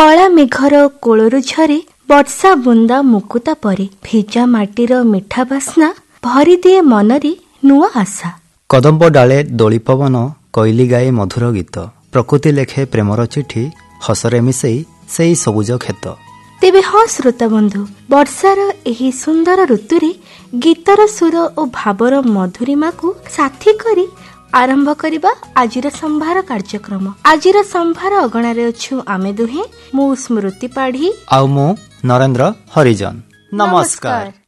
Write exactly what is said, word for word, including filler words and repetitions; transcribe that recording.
କଳା ମେଘର କୋଳରୁ ଝରେ ବର୍ଷା ବୁନ୍ଦା ମୁକୁତା ପରି ଭିଜା ମାଟିର ମିଠା ବାସ୍ନା ଭରିଦିଏ ମନରେ ନୂଆ ଆଶା। କଦମ୍ବ ଡାଳେ ଦୋଳି ପବନ କୋଇଲି ଗାଏ ମଧୁର ଗୀତ ପ୍ରକୃତି ଲେଖେ ପ୍ରେମର ଚିଠି ହସରେ ମିଶେଇ ସେଇ ସବୁଜ କ୍ଷେତ। ତେବେ ହଁ ଶ୍ରୋତା ବନ୍ଧୁ, ବର୍ଷାର ଏହି ସୁନ୍ଦର ଋତୁରେ ଗୀତର ସୁର ଓ ଭାବର ମଧୁରିମାକୁ ସାଥୀ କରି ଆରମ୍ଭ କରିବା ଆଜିର ସମ୍ଭାର କାର୍ଯ୍ୟକ୍ରମ। ଆଜିର ସମ୍ଭାର ଅଗଣାରେ ଅଛୁ ଆମେ ଦୁହେଁ, ମୁଁ ସ୍ମୃତି ପାଢ଼ୀ ଆଉ ମୁଁ ନରେନ୍ଦ୍ର ହରିଜନ। ନମସ୍କାର।